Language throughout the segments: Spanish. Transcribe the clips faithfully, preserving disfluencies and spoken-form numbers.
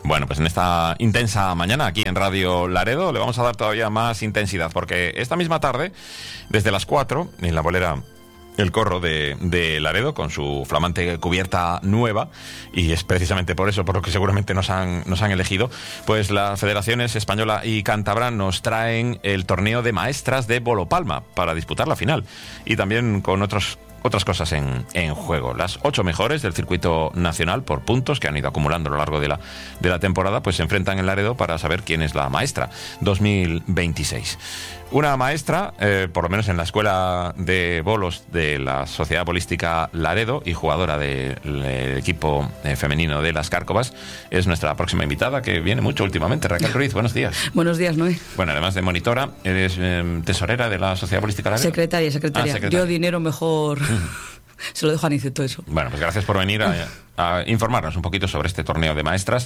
Bueno, pues en esta intensa mañana aquí en Radio Laredo le vamos a dar todavía más intensidad, porque esta misma tarde, desde las cuatro, en la bolera El Corro de, de Laredo, con su flamante cubierta nueva, y es precisamente por eso por lo que seguramente nos han, nos han elegido, pues las federaciones española y cántabra nos traen el torneo de maestras de Bolopalma para disputar la final, y también con otros Otras cosas en, en juego. Las ocho mejores del circuito nacional por puntos que han ido acumulando a lo largo de la, de la temporada, pues se enfrentan en Laredo para saber quién es la maestra dos mil veintiséis. Una maestra, eh, por lo menos en la escuela de bolos de la Sociedad Bolística Laredo y jugadora del de, equipo eh, femenino de las Cárcovas, es nuestra próxima invitada, que viene mucho últimamente. Raquel Ruiz, buenos días. Buenos días, Noé. Bueno, además de monitora, eres eh, tesorera de la Sociedad Bolística Laredo. Secretaria, secretaria. Ah, secretaria. Yo dinero mejor... Se lo dejo a Aniceto eso. Bueno, pues gracias por venir a, a informarnos un poquito sobre este torneo de maestras,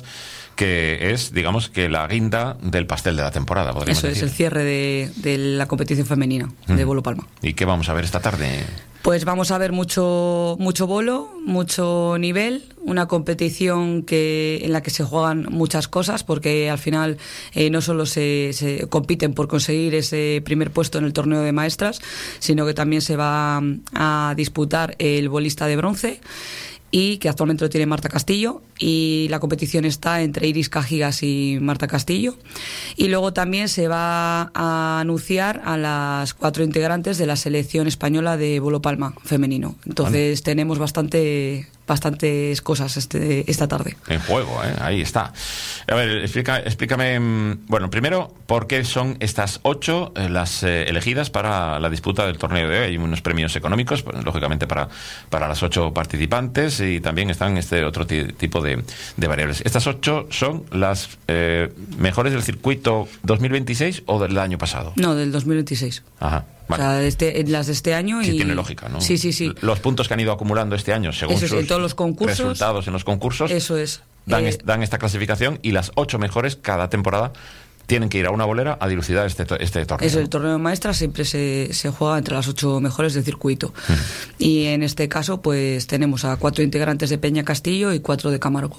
que es, digamos, que la guinda del pastel de la temporada, podríamos Eso decir. Es el cierre de, de la competición femenina mm. de Bolopalma. ¿Y qué vamos a ver esta tarde? Pues vamos a ver mucho mucho bolo, mucho nivel, una competición que en la que se juegan muchas cosas, porque al final eh, no solo se, se compiten por conseguir ese primer puesto en el torneo de maestras, sino que también se va a disputar el bolista de bronce, y que actualmente lo tiene Marta Castillo, y la competición está entre Iris Cajigas y Marta Castillo. Y luego también se va a anunciar a las cuatro integrantes de la selección española de Bolopalma femenino. Entonces, bueno, tenemos bastante bastantes cosas este, esta tarde. En juego, ¿eh? Ahí está. A ver, explica, explícame, bueno, primero, ¿por qué son estas ocho eh, las eh, elegidas para la disputa del torneo de hoy? Hay unos premios económicos, pues, lógicamente, para, para las ocho participantes, y también están este otro t- tipo de, de variables. ¿Estas ocho son las eh, mejores del circuito dos mil veintiséis o del año pasado? No, del dos mil veintiséis. Ajá. Vale. O sea, este, las de este año. Sí, y... tiene lógica, ¿no? Sí, sí, sí. Los puntos que han ido acumulando este año, según Eso es, sus en todos los concursos, resultados en los concursos, eso es. Dan, eh... est- dan esta clasificación, y las ocho mejores cada temporada tienen que ir a una bolera a dilucidar este, to- este torneo. Es el torneo de maestras, siempre se, se juega entre las ocho mejores del circuito. Mm. Y en este caso, pues tenemos a cuatro integrantes de Peña Castillo y cuatro de Camargo.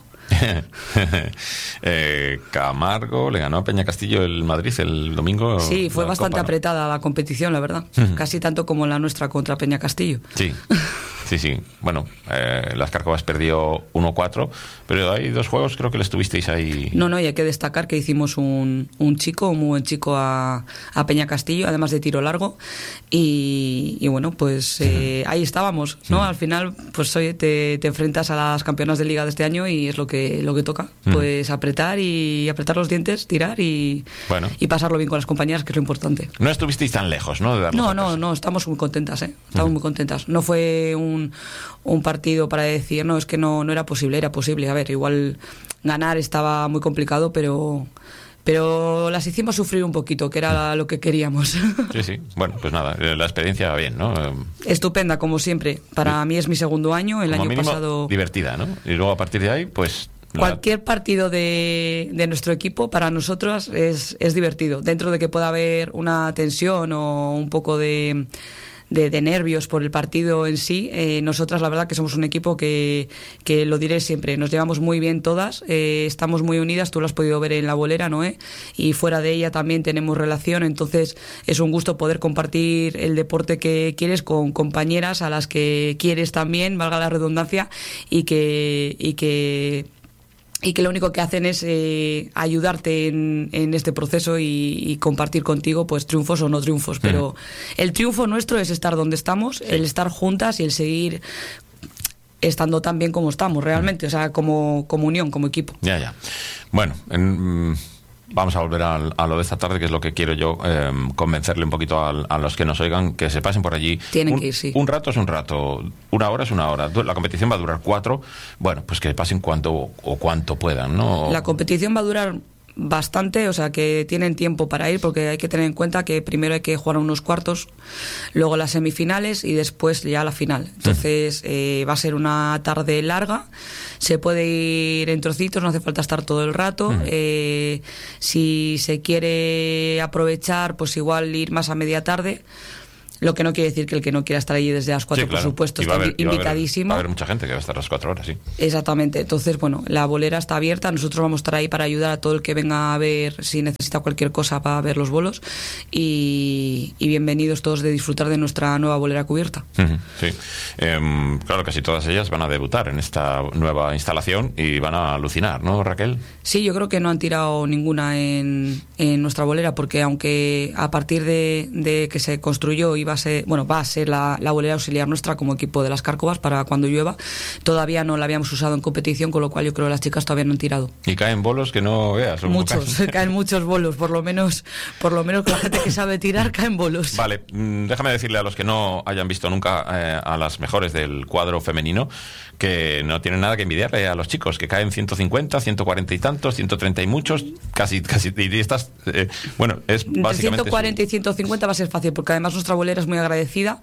eh, Camargo le ganó a Peña Castillo el Madrid el domingo. Sí, fue bastante Copa, ¿no? apretada la competición, la verdad. Casi tanto como la nuestra contra Peña Castillo. Sí. Sí, sí. Bueno, eh, las Cárcovas perdió uno cuatro, pero hay dos juegos, creo que le estuvisteis ahí. No, no, y hay que destacar que hicimos un, un chico, un muy buen chico a, a Peña Castillo, además de tiro largo, y, y bueno, pues eh, uh-huh. ahí estábamos, ¿no? Uh-huh. Al final, pues oye, te, te enfrentas a las campeonas de liga de este año y es lo que, lo que toca, uh-huh. pues apretar y apretar los dientes, tirar y, bueno. y pasarlo bien con las compañeras, que es lo importante. No estuvisteis tan lejos, ¿no? De darnos no, no, no, estamos muy contentas, ¿eh? Estamos uh-huh. muy contentas. No fue un Un, un partido para decir, no, es que no, no era posible, era posible. A ver, igual ganar estaba muy complicado, pero pero las hicimos sufrir un poquito, que era lo que queríamos. Sí, sí. Bueno, pues nada, la experiencia va bien, ¿no? Estupenda, como siempre. Para sí. mí es mi segundo año, el como año mínimo, pasado... divertida, ¿no? Y luego a partir de ahí, pues... Cualquier partido de, de nuestro equipo para nosotros es, es divertido, dentro de que pueda haber una tensión o un poco de... De, de nervios por el partido en sí. Eh, nosotras la verdad que somos un equipo que, que lo diré siempre, nos llevamos muy bien todas, eh, estamos muy unidas, tú lo has podido ver en la bolera, Noé, y fuera de ella también tenemos relación, entonces es un gusto poder compartir el deporte que quieres con compañeras a las que quieres también, valga la redundancia, y que y que y que lo único que hacen es eh, ayudarte en, en este proceso y, y compartir contigo pues triunfos o no triunfos, pero uh-huh. el triunfo nuestro es estar donde estamos, sí. el estar juntas y el seguir estando tan bien como estamos realmente, uh-huh. o sea, como, como unión, como equipo. Ya, ya. Bueno, en... Vamos a volver a, a lo de esta tarde, que es lo que quiero yo, eh, convencerle un poquito a, a los que nos oigan, que se pasen por allí. Tienen un, que ir, sí. Un rato es un rato, una hora es una hora. La competición va a durar cuatro. Bueno, pues que pasen cuanto o cuanto puedan, ¿no? La competición va a durar bastante, o sea que tienen tiempo para ir, porque hay que tener en cuenta que primero hay que jugar unos cuartos, luego las semifinales y después ya la final. Entonces eh, va a ser una tarde larga, se puede ir en trocitos, no hace falta estar todo el rato. Uh-huh. eh, si se quiere aprovechar, pues igual ir más a media tarde. Lo que no quiere decir que el que no quiera estar allí desde las cuatro, sí, claro, por supuesto, está haber, invitadísimo. Va a haber mucha gente que va a estar a las cuatro horas, sí. Exactamente. Entonces, bueno, la bolera está abierta. Nosotros vamos a estar ahí para ayudar a todo el que venga a ver, si necesita cualquier cosa para ver los bolos. Y, y bienvenidos todos de disfrutar de nuestra nueva bolera cubierta. Uh-huh, sí. Eh, claro, casi todas ellas van a debutar en esta nueva instalación y van a alucinar, ¿no, Raquel? Sí, yo creo que no han tirado ninguna en, en nuestra bolera, porque aunque a partir de, de que se construyó iba a ser, bueno, va a ser la, la bolera auxiliar nuestra como equipo de las Cárcovas para cuando llueva, todavía no la habíamos usado en competición, con lo cual yo creo que las chicas todavía no han tirado. Y caen bolos que no veas. Muchos, caen muchos bolos, por lo menos, por lo menos con la gente que sabe tirar caen bolos. Vale, déjame decirle a los que no hayan visto nunca eh, a las mejores del cuadro femenino que no tienen nada que envidiarle a los chicos, que caen ciento cincuenta, ciento cuarenta y tantos, ciento treinta y muchos, casi, casi, y estas, eh, bueno, es básicamente... Entre ciento cuarenta y ciento cincuenta va a ser fácil, porque además nuestra bolera es muy agradecida.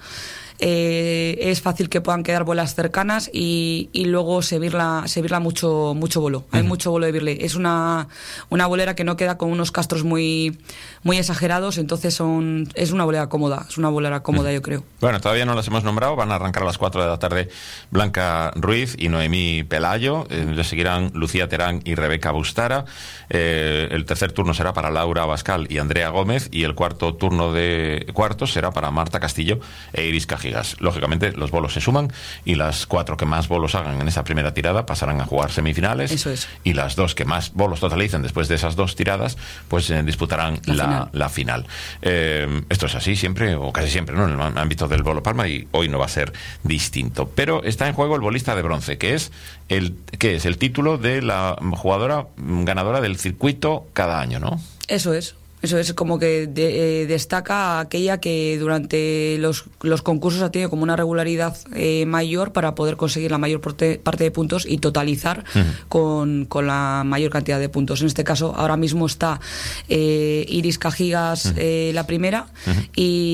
Eh, es fácil que puedan quedar bolas cercanas y, y luego se virla, se virla mucho, mucho bolo. Hay uh-huh. mucho bolo de birle. Es una, una bolera que no queda con unos castros muy, muy exagerados, entonces son, es una bolera cómoda, es una bolera cómoda uh-huh. yo creo. Bueno, todavía no las hemos nombrado, van a arrancar a las cuatro de la tarde Blanca Ruiz y Noemí Pelayo, eh, le seguirán Lucía Terán y Rebeca Bustara, eh, el tercer turno será para Laura Abascal y Andrea Gómez y el cuarto turno de cuartos será para Marta Castillo e Iris Cajigas. Lógicamente los bolos se suman y las cuatro que más bolos hagan en esa primera tirada pasarán a jugar semifinales. Eso es. Y las dos que más bolos totalicen después de esas dos tiradas pues eh, disputarán la, la final, la final. Eh, esto es así siempre o casi siempre, ¿no?, en el ámbito del bolo palma, y hoy no va a ser distinto, pero está en juego el bolista de bronce, que es el, que es el título de la jugadora ganadora del circuito cada año, ¿no? Eso es. Eso es como que de, eh, destaca aquella que durante los, los concursos ha tenido como una regularidad eh, mayor para poder conseguir la mayor parte, parte de puntos y totalizar uh-huh. con, con la mayor cantidad de puntos. En este caso, ahora mismo está eh, Iris Cajigas uh-huh. eh, la primera uh-huh.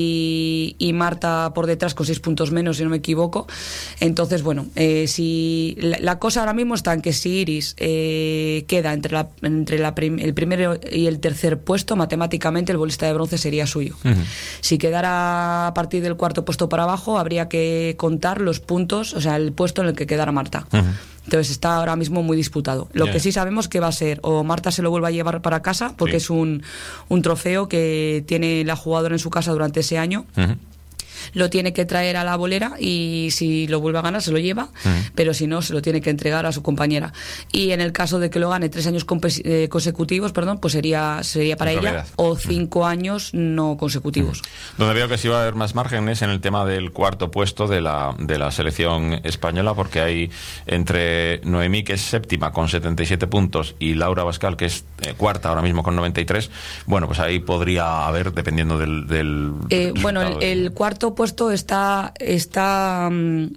y, y Marta por detrás con seis puntos menos, si no me equivoco. Entonces, bueno, eh, si la, la cosa ahora mismo está en que si Iris eh, queda entre, la, entre la prim, el primero y el tercer puesto, matemáticamente Matemáticamente el bolista de bronce sería suyo. Uh-huh. Si quedara a partir del cuarto puesto para abajo, habría que contar los puntos, o sea, el puesto en el que quedara Marta. Uh-huh. Entonces está ahora mismo muy disputado. Lo yeah. que sí sabemos que va a ser, o Marta se lo vuelva a llevar para casa, porque sí. es un, un trofeo que tiene la jugadora en su casa durante ese año. Uh-huh. Lo tiene que traer a la bolera y si lo vuelve a ganar se lo lleva, uh-huh. pero si no se lo tiene que entregar a su compañera. Y en el caso de que lo gane tres años comp- eh, consecutivos, perdón, pues sería sería para ella realidad. O cinco uh-huh. años no consecutivos. Uh-huh. Donde veo que sí va a haber más margen es en el tema del cuarto puesto de la de la selección española, porque hay entre Noemí, que es séptima con setenta y siete puntos, y Laura Abascal, que es eh, cuarta ahora mismo con noventa y tres. Bueno, pues ahí podría haber, dependiendo del, del eh, bueno, el, el cuarto puesto está está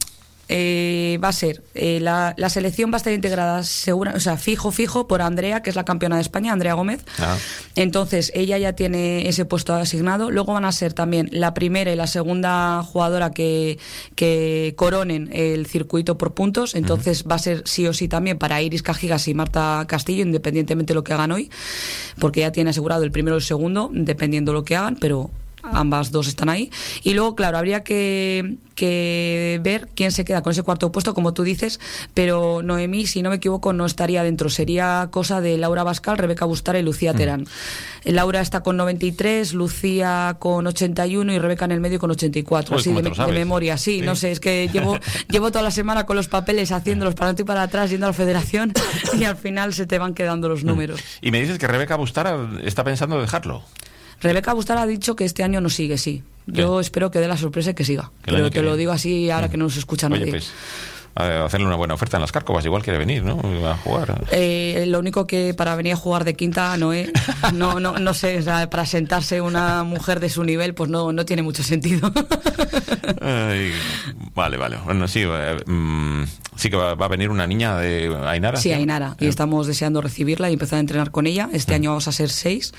eh, va a ser eh, la, la selección va a estar integrada segura, o sea, fijo fijo por Andrea, que es la campeona de España, Andrea Gómez. Ah. Entonces ella ya tiene ese puesto asignado. Luego van a ser también la primera y la segunda jugadora que, que coronen el circuito por puntos. Entonces uh-huh. va a ser sí o sí también para Iris Cajigas y Marta Castillo, independientemente de lo que hagan hoy, porque ya tiene asegurado el primero y el segundo, dependiendo de lo que hagan, pero ambas dos están ahí. Y luego, claro, habría que, que ver quién se queda con ese cuarto puesto, como tú dices, pero Noemí, si no me equivoco, no estaría dentro. Sería cosa de Laura Abascal, Rebeca Bustara y Lucía Terán. Mm. Laura está con noventa y tres, Lucía con ochenta y uno y Rebeca en el medio con ochenta y cuatro. Uy, así de, de memoria, sí, sí, no sé, es que llevo, llevo toda la semana con los papeles haciéndolos para adelante y para atrás, yendo a la federación, y al final se te van quedando los números. Y me dices que Rebeca Bustara está pensando dejarlo. Rebeca Bustara ha dicho que este año no sigue, sí. Yo ¿Qué? espero que dé la sorpresa y que siga. Pero te lo digo así ahora que no nos escucha nadie. Oye, pues, a hacerle una buena oferta en las Cárcovas, igual quiere venir, ¿no? A jugar. Eh, lo único que para venir a jugar de quinta, Noé, no, no, no sé, o sea, para sentarse una mujer de su nivel, pues no, no tiene mucho sentido. Ay, vale, vale. Bueno, sí, eh, mm, sí que va, va a venir una niña de Ainara. Sí, ¿sí? Ainara. Y eh. estamos deseando recibirla y empezar a entrenar con ella. Este eh. año vamos a ser seis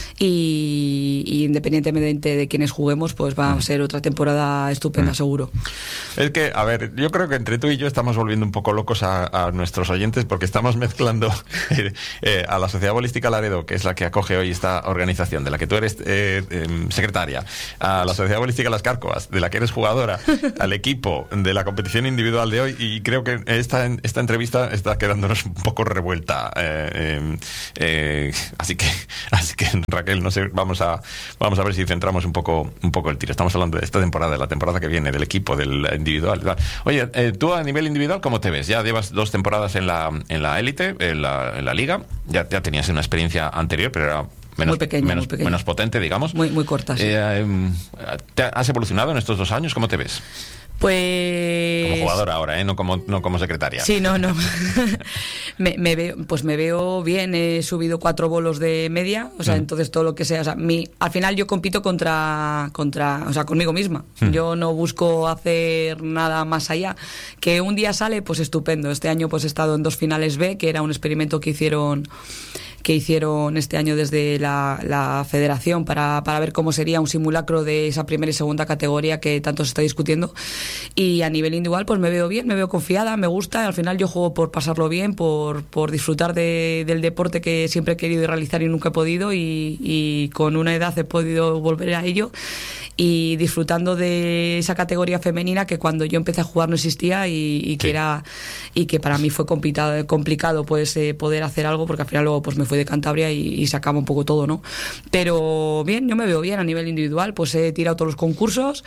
y, y independientemente de quienes juguemos, pues va a ser otra temporada estupenda, eh. seguro. Es que, a ver, yo creo que entre tú y yo yo estamos volviendo un poco locos a, a nuestros oyentes porque estamos mezclando eh, eh, a la Sociedad Bolística Laredo, que es la que acoge hoy esta organización, de la que tú eres eh, eh, secretaria, a la Sociedad Bolística Las Cárcoas, de la que eres jugadora, al equipo de la competición individual de hoy, y creo que esta, esta entrevista está quedándonos un poco revuelta. Eh, eh, eh, así que, así que Raquel, no sé, vamos a, vamos a ver si centramos un poco, un poco el tiro. Estamos hablando de esta temporada, de la temporada que viene, del equipo, del individual. Oye, eh, tú a nivel individual, ¿cómo te ves? Ya llevas dos temporadas en la en la élite, en la, en la liga. Ya, ya tenías una experiencia anterior, pero era menos, muy pequeña, menos, muy pequeña. menos potente, digamos. Muy, muy corta, sí. Eh, ¿te ¿Has evolucionado en estos dos años? ¿Cómo te ves? Pues... Como jugadora ahora, ¿eh? No como, no como secretaria. Sí, no, no. me, me veo, pues me veo bien, he subido cuatro bolos de media, o sea, mm. entonces todo lo que sea, o sea, mi, al final yo compito contra, contra, o sea, conmigo misma. Mm. Yo no busco hacer nada más allá. Que un día sale, pues estupendo. Este año pues he estado en dos finales B, que era un experimento que hicieron... que hicieron este año desde la, la federación para, para ver cómo sería un simulacro de esa primera y segunda categoría que tanto se está discutiendo. Y a nivel individual pues me veo bien, me veo confiada, me gusta. Al final yo juego por pasarlo bien, por, por disfrutar de, del deporte que siempre he querido realizar y nunca he podido, y, y con una edad he podido volver a ello, y disfrutando de esa categoría femenina que cuando yo empecé a jugar no existía, y, y que sí. era y que para mí fue complicado, complicado pues eh, poder hacer algo, porque al final luego pues me fui de Cantabria y, y sacaba un poco todo, ¿no? Pero bien, yo me veo bien a nivel individual, pues he tirado todos los concursos,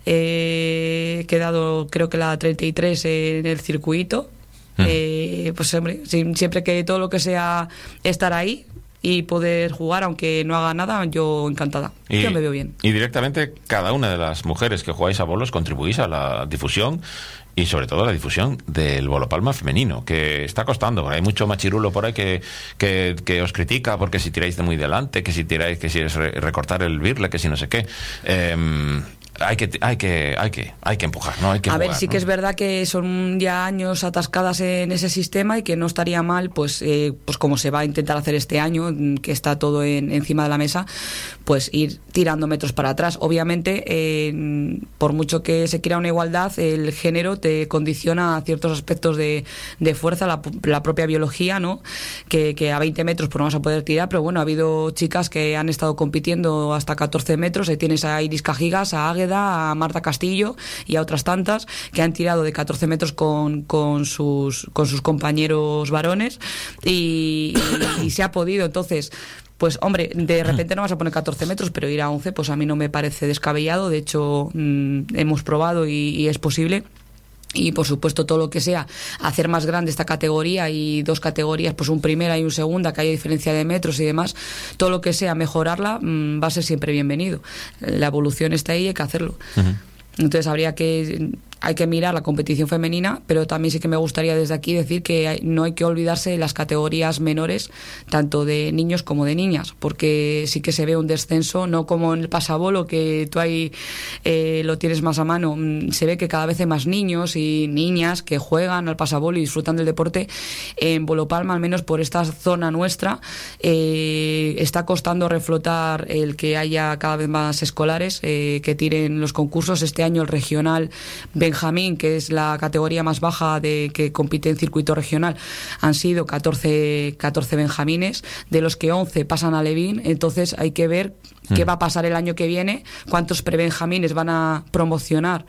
eh, he quedado creo que la treinta y tres en el circuito, mm. eh, pues hombre, siempre que todo lo que sea estar ahí y poder jugar, aunque no haga nada, yo encantada. Y, yo me veo bien. Y directamente cada una de las mujeres que jugáis a bolos contribuís a la difusión y sobre todo la difusión del bolopalma femenino, que está costando. Hay mucho machirulo por ahí que, que, que os critica porque si tiráis de muy delante, que si tiráis, que si es recortar el birle, que si no sé qué. Eh, hay que hay que hay que hay que empujar, ¿no? Hay que a jugar, ver, sí ¿no? que es verdad que son ya años atascadas en ese sistema, y que no estaría mal, pues eh, pues como se va a intentar hacer este año, que está todo en, encima de la mesa, pues ir tirando metros para atrás. Obviamente, eh, por mucho que se quiera una igualdad, el género te condiciona a ciertos aspectos de, de fuerza, la, la propia biología, ¿no? Que, que a veinte metros pues no vas a poder tirar, pero bueno, ha habido chicas que han estado compitiendo hasta catorce metros. Ahí tienes a Iris Cajigas, a Águeda, a Marta Castillo y a otras tantas que han tirado de catorce metros con, con, sus, con sus compañeros varones, y, y, y se ha podido. Entonces, pues hombre, de repente no vas a poner catorce metros, pero ir a once, pues a mí no me parece descabellado. De hecho, mmm, hemos probado y, y es posible. Y por supuesto todo lo que sea hacer más grande esta categoría, y dos categorías, pues un primera y un segunda, que haya diferencia de metros y demás, todo lo que sea mejorarla mmm, va a ser siempre bienvenido. La evolución está ahí y hay que hacerlo. Uh-huh. Entonces habría que hay que mirar la competición femenina, pero también sí que me gustaría desde aquí decir que hay, no hay que olvidarse de las categorías menores, tanto de niños como de niñas, porque sí que se ve un descenso, no como en el pasabolo, que tú ahí eh, lo tienes más a mano. Se ve que cada vez hay más niños y niñas que juegan al pasabolo y disfrutan del deporte. En Bolopalma, al menos por esta zona nuestra, eh, está costando reflotar el que haya cada vez más escolares eh, que tiren los concursos. Este año el regional Benjamín, que es la categoría más baja de que compite en circuito regional, han sido catorce, catorce benjamines, de los que once pasan a Levín. Entonces hay que ver mm. qué va a pasar el año que viene, cuántos prebenjamines van a promocionar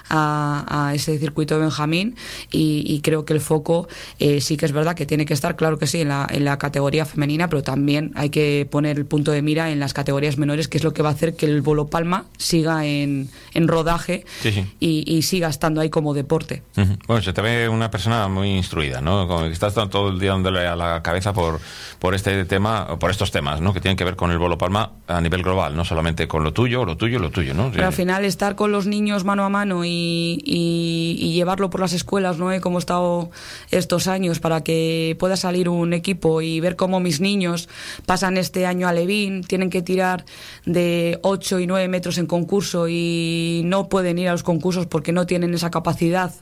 a, a ese circuito de Benjamín, y, y creo que el foco eh, sí que es verdad que tiene que estar, claro que sí, en la, en la categoría femenina, pero también hay que poner el punto de mira en las categorías menores, que es lo que va a hacer que el bolopalma siga en, en rodaje sí, sí. Y, y siga estando ahí como deporte. Uh-huh. Bueno, se te ve una persona muy instruida, ¿no? Como que estás todo el día dándole a la cabeza por, por este tema, por estos temas, ¿no? Que tienen que ver con el bolopalma a nivel global, no solamente con lo tuyo, lo tuyo, lo tuyo, ¿no? Pero al final estar con los niños mano a mano y Y, y, y llevarlo por las escuelas, ¿no? Como he estado estos años, para que pueda salir un equipo y ver cómo mis niños pasan este año a Levín, tienen que tirar de ocho y nueve metros en concurso y no pueden ir a los concursos porque no tienen tienen esa capacidad,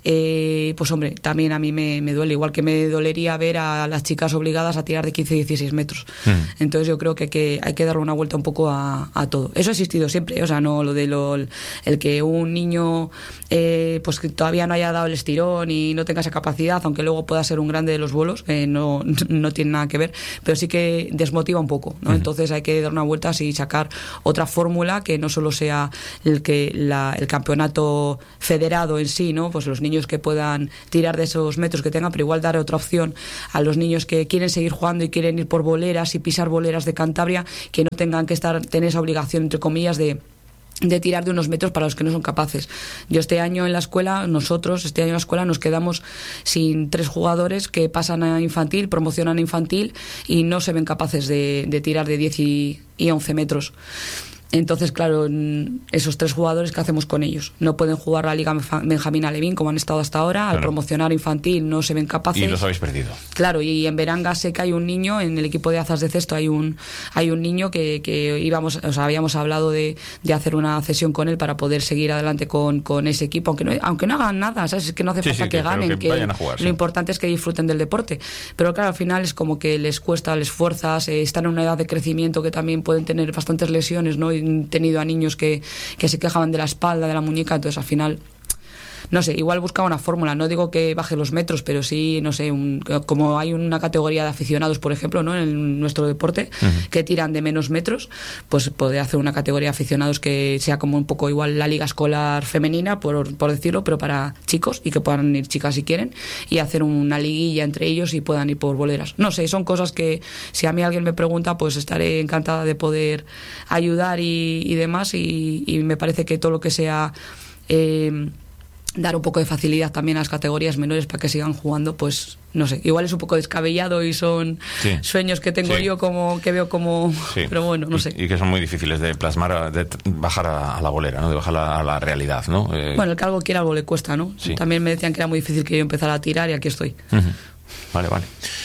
eh, pues hombre, también a mí me, me duele, igual que me dolería ver a las chicas obligadas a tirar de quince a dieciséis metros. Mm. Entonces yo creo que hay, que hay que darle una vuelta un poco a, a todo. Eso ha existido siempre, o sea, no lo de lo, el que un niño eh, pues que todavía no haya dado el estirón y no tenga esa capacidad, aunque luego pueda ser un grande de los bolos, eh, no, no tiene nada que ver, pero sí que desmotiva un poco, ¿no? Mm. Entonces hay que dar una vuelta y sacar otra fórmula que no solo sea el que la, el campeonato federado en sí, ¿no? Pues los niños que puedan tirar de esos metros que tengan, pero igual dar otra opción a los niños que quieren seguir jugando y quieren ir por boleras y pisar boleras de Cantabria, que no tengan que estar tener esa obligación, entre comillas, de de tirar de unos metros para los que no son capaces. Yo este año en la escuela, nosotros este año en la escuela nos quedamos sin tres jugadores que pasan a infantil, promocionan a infantil y no se ven capaces de, de tirar de diez y once metros. Entonces, claro, esos tres jugadores, ¿qué hacemos con ellos? No pueden jugar la Liga Benjamín Alevín como han estado hasta ahora. Claro. Al promocionar infantil no se ven capaces. Y los habéis perdido. Claro, y en Beranga sé que hay un niño, en el equipo de azas de cesto hay un hay un niño que, que íbamos, o sea, habíamos hablado de, de hacer una cesión con él para poder seguir adelante con, con ese equipo, aunque no, aunque no hagan nada, ¿sabes? Es que no hace sí, falta sí, que, que ganen, que que vayan a jugar, lo sí. importante es que disfruten del deporte. Pero claro, al final es como que les cuesta, les fuerzas, eh, están en una edad de crecimiento que también pueden tener bastantes lesiones, ¿no? Y han tenido a niños que, que se quejaban de la espalda, de la muñeca, entonces al final no sé, igual buscaba una fórmula, no digo que baje los metros, pero sí, no sé, un, como hay una categoría de aficionados, por ejemplo, ¿no? En nuestro deporte, uh-huh. que tiran de menos metros, pues poder hacer una categoría de aficionados que sea como un poco igual la liga escolar femenina, por, por decirlo, pero para chicos, y que puedan ir chicas si quieren, y hacer una liguilla entre ellos y puedan ir por boleras. No sé, son cosas que si a mí alguien me pregunta, pues estaré encantada de poder ayudar y, y demás, y, y me parece que todo lo que sea eh, dar un poco de facilidad también a las categorías menores para que sigan jugando, pues no sé, igual es un poco descabellado y son sí. sueños que tengo sí. yo como que veo como sí. pero bueno, no sé. Y, y que son muy difíciles de plasmar, de bajar a, a la bolera, ¿no? De bajar a, a la realidad, ¿no? Eh... Bueno, el que algo quiera algo le cuesta, ¿no? Sí. También me decían que era muy difícil que yo empezara a tirar y aquí estoy. Uh-huh. Vale, vale.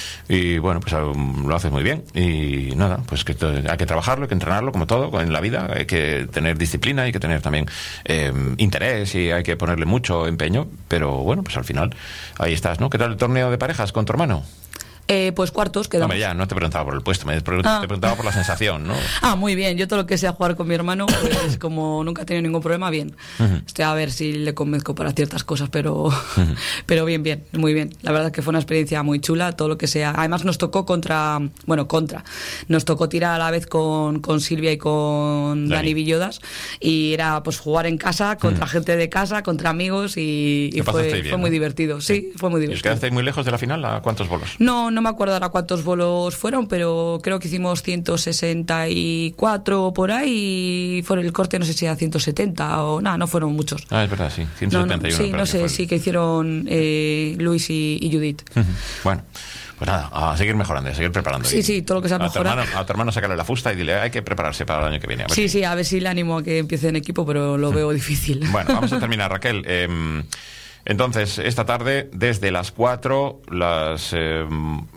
Y bueno, pues um, lo haces muy bien y nada, pues que t- hay que trabajarlo, hay que entrenarlo como todo en la vida, hay que tener disciplina, hay que tener también eh, interés y hay que ponerle mucho empeño, pero bueno, pues al final ahí estás, ¿no? ¿Qué tal el torneo de parejas con tu hermano? Eh, pues cuartos quedamos. Hombre, ya, no te preguntaba por el puesto, me pre- ah. te preguntaba por la sensación, ¿no? Ah, muy bien, yo todo lo que sea jugar con mi hermano, pues como nunca he tenido ningún problema, bien. Uh-huh. Estoy a ver si le convenzco para ciertas cosas, pero uh-huh. pero bien, bien, muy bien. La verdad es que fue una experiencia muy chula, todo lo que sea. Además nos tocó contra, bueno, contra, nos tocó tirar a la vez con, con Silvia y con Dani, Dani Villodas, y era pues jugar en casa, contra uh-huh. gente de casa, contra amigos, y, y fue, bien, fue muy ¿no? divertido. Sí, sí, fue muy divertido. ¿Y os quedasteis muy lejos de la final? ¿A cuántos bolos? No, no me acuerdo ahora cuántos bolos fueron, pero creo que hicimos ciento sesenta y cuatro por ahí, y fue el corte, no sé si era ciento setenta o nada, no fueron muchos. Ah, es verdad, sí, ciento setenta y uno. No, no, sí, no sé, el... sí, que hicieron eh, Luis y, y Judith. Uh-huh. Bueno, pues nada, a seguir mejorando, a seguir preparando. Sí, sí, todo lo que sea mejorar. A, a tu hermano sacarle la fusta y dile, hay que prepararse para el año que viene. A ver sí, si... sí, a ver si le animo a que empiece en equipo, pero lo veo difícil. Bueno, vamos a terminar, Raquel. Eh, entonces, esta tarde, desde las cuatro, las... Eh,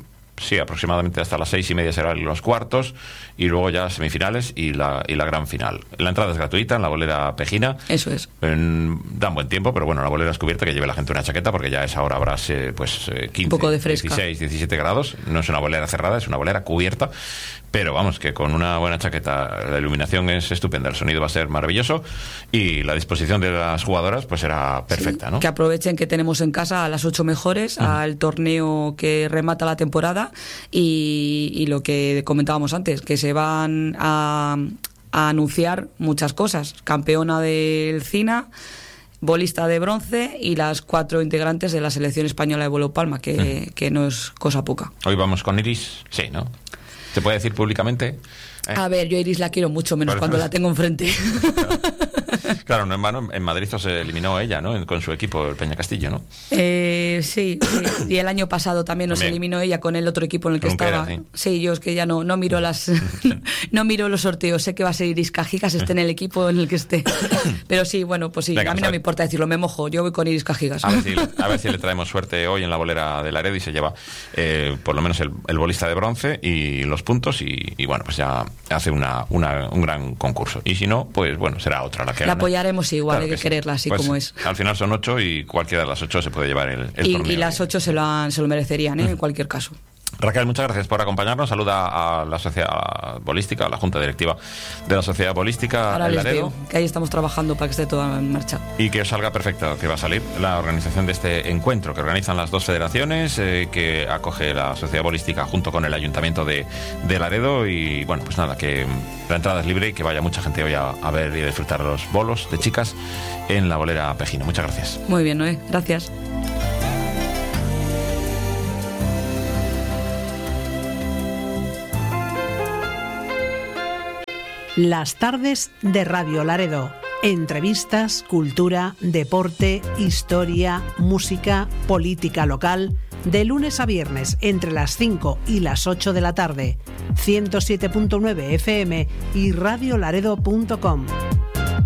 sí, aproximadamente hasta las seis y media serán los cuartos y luego ya semifinales y la, y la gran final. La entrada es gratuita en la bolera Pejina. Eso es. En, dan buen tiempo, pero bueno, la bolera es cubierta, que lleve la gente una chaqueta porque ya a esa hora habrá pues quince, un poco de fresca. dieciséis, diecisiete grados. No es una bolera cerrada, es una bolera cubierta, pero vamos, que con una buena chaqueta la iluminación es estupenda, el sonido va a ser maravilloso y la disposición de las jugadoras pues será perfecta, sí, ¿no? Que aprovechen que tenemos en casa a las ocho mejores, uh-huh. al torneo que remata la temporada y, y lo que comentábamos antes, que se van a, a anunciar muchas cosas. Campeona del CINA, bolista de bronce y las cuatro integrantes de la selección española de vuelo palma, que, uh-huh. que no es cosa poca. Hoy vamos con Iris, sí, ¿no? ¿Se puede decir públicamente? Eh. A ver, yo a Iris la quiero mucho, menos Pero, cuando la tengo enfrente. Claro, claro, no en vano, en Madrid se eliminó ella, ¿no? Con su equipo, el Peña Castillo, ¿no? Eh, sí, sí, y el año pasado también nos también. eliminó ella con el otro equipo en el que Junquera, estaba. Sí. sí, yo es que ya no, no miro las no miro los sorteos, sé que va a ser Iris Cajigas, esté en el equipo en el que esté. Pero sí, bueno, pues sí, Venga, a mí no me importa decirlo, me mojo, yo voy con Iris Cajigas. A ver si, a ver si le traemos suerte hoy en la bolera de Laredo y se lleva eh, por lo menos el, el bolista de bronce y los puntos y, y bueno, pues ya hace una, una, un gran concurso. Y si no, pues bueno, será otra la que que la gana. apoyaremos igual, Claro hay que, que sí. quererla así Pues, como es. Al final son ocho y cualquiera de las ocho se puede llevar el, el Y, torneo. y las ocho se lo, han, se lo merecerían, ¿eh? En cualquier caso. Raquel, muchas gracias por acompañarnos. Saluda a la sociedad bolística, a la junta directiva de la sociedad bolística Ahora en les Laredo. digo que ahí estamos trabajando para que esté todo en marcha. Y que os salga perfecto, que va a salir la organización de este encuentro, que organizan las dos federaciones, eh, que acoge la sociedad bolística junto con el ayuntamiento de, de Laredo. Y bueno, pues nada, que la entrada es libre y que vaya mucha gente hoy a, a ver y a disfrutar los bolos de chicas en la bolera Pejino. Muchas gracias. Muy bien, Noé, gracias. Las tardes de Radio Laredo. Entrevistas, cultura, deporte, historia, música, política local. De lunes a viernes entre las cinco y las ocho de la tarde. ciento siete punto nueve F M y radiolaredo punto com.